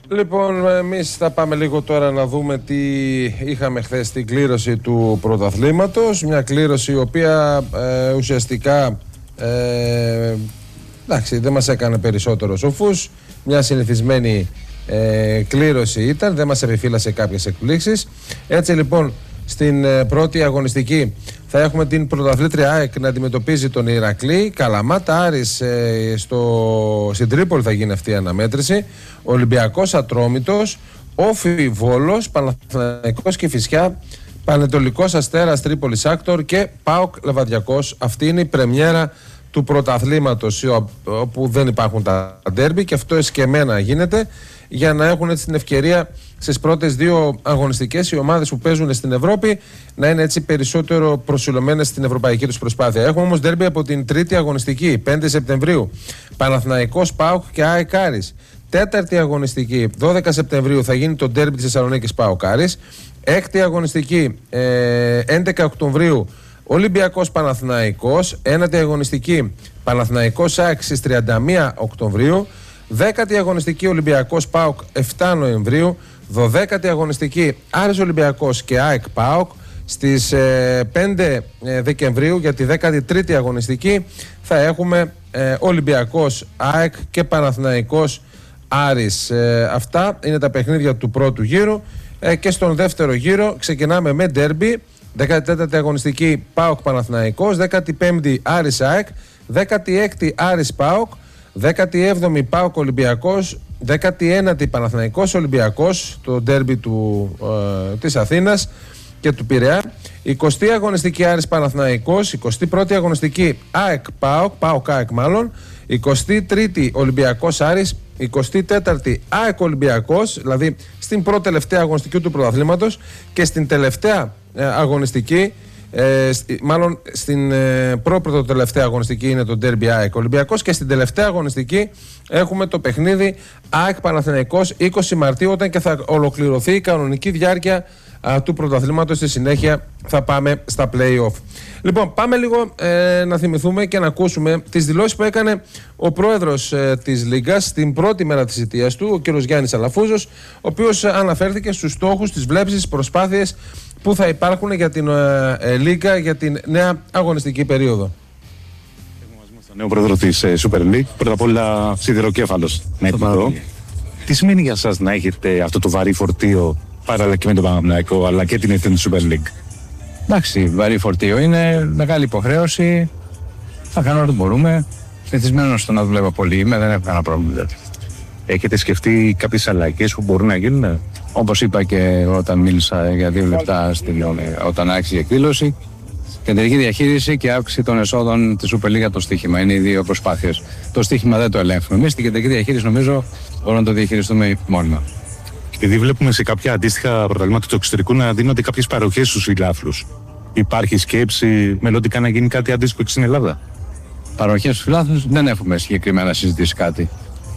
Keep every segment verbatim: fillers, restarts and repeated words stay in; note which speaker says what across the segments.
Speaker 1: Λοιπόν, εμείς θα πάμε λίγο τώρα να δούμε τι είχαμε χθες στην κλήρωση του πρωταθλήματος. Μια κλήρωση η οποία ε, ουσιαστικά ε, εντάξει, δεν μας έκανε περισσότερο σοφούς. Μια συνηθισμένη ε, κλήρωση ήταν, δεν μας επιφύλασε κάποιες εκπλήξεις. Έτσι λοιπόν στην ε, πρώτη αγωνιστική θα έχουμε την πρωταθλήτρια ΑΕΚ να αντιμετωπίζει τον Ηρακλή. Καλαμάτα Άρης ε, στο... στην Τρίπολη θα γίνει αυτή η αναμέτρηση. Ολυμπιακός Ατρόμητος, Όφι Βόλος, Παναθηναϊκός Κηφισιά, Πανετολικός Αστέρας Τρίπολης Άκτορ και ΠΑΟΚ Λεβαδιακός. Αυτή είναι η πρεμιέρα του πρωταθλήματος, όπου δεν υπάρχουν τα ντέρμπι, και αυτό εσκεμμένα γίνεται για να έχουν έτσι την ευκαιρία στις πρώτες δύο αγωνιστικές οι ομάδες που παίζουν στην Ευρώπη να είναι έτσι περισσότερο προσιλωμένες στην ευρωπαϊκή τους προσπάθεια. Έχουμε όμως ντέρμπι από την τρίτη αγωνιστική, πέντε Σεπτεμβρίου, Παναθηναϊκός ΠΑΟΚ και ΑΕΚ Άρης. Τέταρτη αγωνιστική, δώδεκα Σεπτεμβρίου, θα γίνει το ντέρμπι της Θεσσαλονίκης ΠΑΟΚ Άρης. Έκτη αγωνιστική, ε, έντεκα Οκτωβρίου, Ολυμπιακός Παναθηναϊκός. Ένατη αγωνιστική, Παναθηναϊκός ΑΕΚ στις τριάντα μία Οκτωβρίου. Δέκατη αγωνιστική, Ολυμπιακός ΠΑΟΚ επτά Νοεμβρίου. Δωδέκατη αγωνιστική, Άρης Ολυμπιακός και ΑΕΚ ΠΑΟΚ στις ε, πέντε Δεκεμβρίου. Για τη δέκατη τρίτη αγωνιστική θα έχουμε ε, Ολυμπιακός ΑΕΚ και Παναθηναϊκός Άρης. Ε, αυτά είναι τα παιχνίδια του πρώτου γύρου, ε, και στον δεύτερο γύρο ξεκινάμε με ντέρμπι. δέκατη τέταρτη αγωνιστική, ΠΑΟΚ Παναθηναϊκός. δέκατη πέμπτη Άρης ΑΕΚ. δέκατη έκτη Άρης ΠΑΟΚ. δέκατη έβδομη ΠΑΟΚ Ολυμπιακός. δέκατη ένατη Παναθηναϊκός Ολυμπιακός, το ντέρμπι του, ε, της Αθήνας και του Πειραιά. εικοστή αγωνιστική Άρης Παναθηναϊκός. εικοστή πρώτη αγωνιστική ΑΕΚ ΠΑΟΚ, ΠΑΟΚ ΑΕΚ μάλλον. εικοστή τρίτη Ολυμπιακός Άρης. εικοστή τέταρτη ΑΕΚ Ολυμπιακός, δηλαδή στην πρώτη τελευταία αγωνιστική του πρωταθλήματος, και στην τελευταία ε, αγωνιστική, ε, στη, μάλλον στην ε, πρώτη τελευταία αγωνιστική είναι το ντέρμπι ΑΕΚ Ολυμπιακός, και στην τελευταία αγωνιστική έχουμε το παιχνίδι ΑΕΚ Παναθηναϊκός είκοσι Μαρτίου, όταν και θα ολοκληρωθεί η κανονική διάρκεια α, του πρωταθλήματος. Στη συνέχεια θα πάμε στα play-off. Λοιπόν, πάμε λίγο ε, να θυμηθούμε και να ακούσουμε τις δηλώσεις που έκανε ο πρόεδρος ε, της Λίγκας στην πρώτη μέρα της θητείας του, ο κ. Γιάννης Αλαφούζος, ο οποίος αναφέρθηκε στους στόχους, τις βλέψεις, τις προσπάθειες που θα υπάρχουν για την ε, ε, Λίγκα για την νέα αγωνιστική περίοδο.
Speaker 2: Έχουμε μαζί μας τον νέο πρόεδρο της ε, Super League. Πρώτα απ' όλα σιδηροκέφαλος με εδώ. Τι σημαίνει για σας να έχετε αυτό το βαρύ φορτίο, παράλληλα και με τον Παναθηναϊκό, αλλά και την ευθύνη της Super League?
Speaker 3: Εντάξει, βαρύ φορτίο είναι, μεγάλη υποχρέωση. Θα κάνουμε ό,τι μπορούμε. Συνηθισμένος στο να δουλεύω πολύ είμαι, δεν έχω κανένα πρόβλημα.
Speaker 2: Έχετε σκεφτεί κάποιες αλλαγές που μπορούν να γίνουν?
Speaker 3: Όπως είπα και όταν μίλησα για δύο λεπτά στην, όταν άρχισε η εκδήλωση, κεντρική διαχείριση και αύξηση των εσόδων της Super League για το στοίχημα. Είναι οι δύο προσπάθειες. Το στοίχημα δεν το ελέγχουμε εμείς. Την κεντρική διαχείριση νομίζω μπορούμε να το διαχειριστούμε μόνιμα.
Speaker 2: Επειδή βλέπουμε σε κάποια αντίστοιχα πρωταθλήματα του εξωτερικού να δίνονται κάποιες παροχές στους φιλάθλους, υπάρχει σκέψη μελλοντικά να γίνει κάτι αντίστοιχο στην Ελλάδα?
Speaker 3: Παροχές στους φιλάθλους δεν έχουμε συγκεκριμένα συζητήσει κάτι.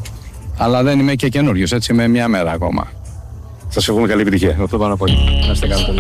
Speaker 3: Αλλά δεν είμαι και καινούριος, έτσι, με μια μέρα ακόμα.
Speaker 2: Σας εύχομαι καλή επιτυχία.
Speaker 3: Αυτό πάνω πολύ. Να είστε καλά.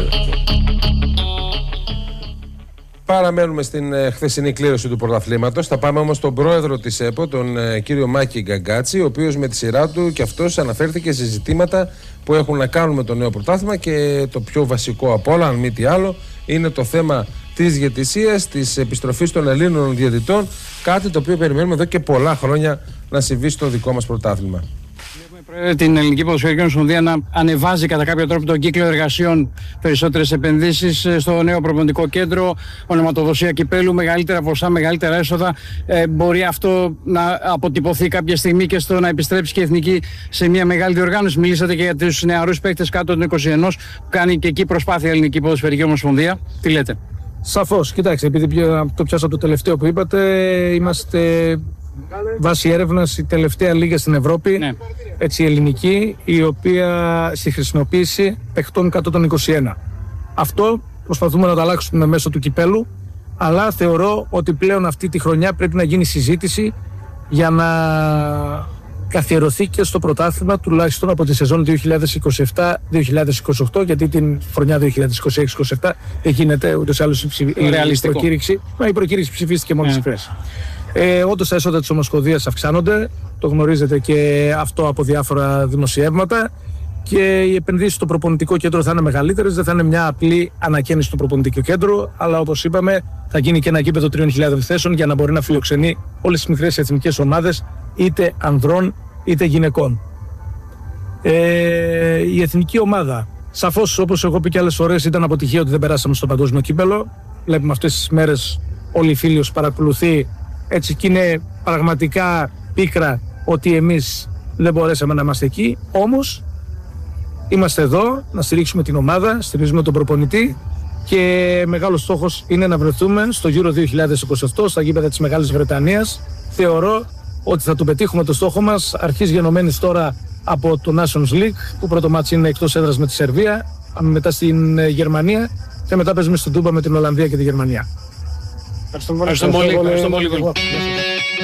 Speaker 1: Παραμένουμε στην ε, χθεσινή κλήρωση του πρωταθλήματος. Θα πάμε όμως στον πρόεδρο της ΕΠΟ, τον ε, κύριο Μάκη Γκαγκάτση, ο οποίος με τη σειρά του και αυτός αναφέρθηκε σε ζητήματα που έχουν να κάνουν με το νέο πρωτάθλημα, και το πιο βασικό από όλα, αν μη τι άλλο, είναι το θέμα της διαιτησίας, της επιστροφής των Ελλήνων διαιτητών, κάτι το οποίο περιμένουμε εδώ και πολλά χρόνια να συμβεί στο δικό μας πρωτάθλημα.
Speaker 4: Την Ελληνική Ποδοσφαιρική Ομοσπονδία να ανεβάζει κατά κάποιο τρόπο τον κύκλο εργασιών, περισσότερες επενδύσεις στο νέο προπονητικό κέντρο, ονοματοδοσία κυπέλου, μεγαλύτερα ποσά, μεγαλύτερα έσοδα. Ε, μπορεί αυτό να αποτυπωθεί κάποια στιγμή και στο να επιστρέψει και η Εθνική σε μια μεγάλη διοργάνωση? Μιλήσατε και για τους νεαρούς παίκτες κάτω των είκοσι ένα που κάνει και εκεί προσπάθεια η Ελληνική Ποδοσφαιρική Ομοσπονδία. Τι λέτε?
Speaker 5: Σαφώς, κοιτάξτε, επειδή το πιάσα το τελευταίο που είπατε, είμαστε βάσει έρευνας η τελευταία λίγα στην Ευρώπη, ναι, έτσι, η ελληνική, η οποία στη χρησιμοποίηση παιχτών κάτω των είκοσι ένα. Αυτό προσπαθούμε να το αλλάξουμε μέσω του κυπέλου, αλλά θεωρώ ότι πλέον αυτή τη χρονιά πρέπει να γίνει συζήτηση για να καθιερωθεί και στο πρωτάθλημα, τουλάχιστον από τη σεζόν δύο χιλιάδες είκοσι επτά δύο χιλιάδες είκοσι οκτώ, γιατί την χρονιά δύο χιλιάδες είκοσι έξι είκοσι επτά δεν γίνεται ούτως ή άλλως η, η προκήρυξη. Μα η προκήρυξη ψηφίστηκε μόλις yeah. χθες. Ε, όντως τα έσοδα της Ομοσπονδίας αυξάνονται, το γνωρίζετε και αυτό από διάφορα δημοσιεύματα. Και οι επενδύσεις στο προπονητικό κέντρο θα είναι μεγαλύτερες, δεν θα είναι μια απλή ανακαίνιση του προπονητικού κέντρου, αλλά όπως είπαμε, θα γίνει και ένα γήπεδο τριών χιλιάδων θέσεων για να μπορεί να φιλοξενεί όλες τις μικρές εθνικές ομάδες, είτε ανδρών είτε γυναικών. Ε, η εθνική ομάδα, σαφώς όπως έχω πει και άλλες φορές, ήταν αποτυχία ότι δεν περάσαμε στο παγκόσμιο κύπελο. Βλέπουμε αυτές τις μέρες όλοι οι φίλοι os παρακολουθεί, έτσι, και είναι πραγματικά πίκρα ότι εμείς δεν μπορέσαμε να είμαστε εκεί. Όμως είμαστε εδώ να στηρίξουμε την ομάδα, στηρίζουμε τον προπονητή και μεγάλος στόχος είναι να βρεθούμε στο Euro δύο χιλιάδες είκοσι οκτώ στα γήπεδα της Μεγάλης Βρετανίας. Θεωρώ ότι θα το πετύχουμε το στόχο μας, αρχής γενομένης τώρα από το Nations League, που πρώτο μάτς είναι εκτός έδρας με τη Σερβία, μετά στην Γερμανία και μετά παίζουμε στην Τούμπα με την Ολλανδία και τη Γερμανία.
Speaker 4: Ευχαριστώ πολύ. Ευχαριστώ πολύ.